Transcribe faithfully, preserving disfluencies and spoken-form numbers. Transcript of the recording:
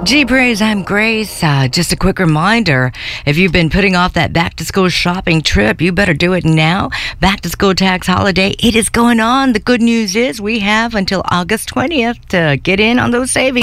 Gee, praise, I'm Grace. Uh, just a quick reminder, if you've been putting off that back-to-school shopping trip, you better do it now. Back-to-school tax holiday, it is going on. The good news is we have until August twentieth to get in on those savings.